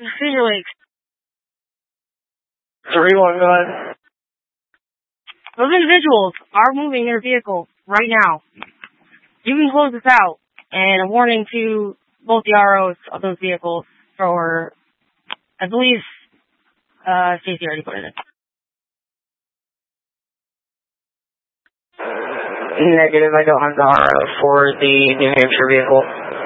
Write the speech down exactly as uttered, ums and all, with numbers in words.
Finger Lakes. three one, go ahead. Those individuals are moving their vehicle right now. You can close this out, and a warning to both the R Os of those vehicles for, I believe, uh, Stacey already put it in. Negative, I don't have the R O for the New Hampshire vehicle.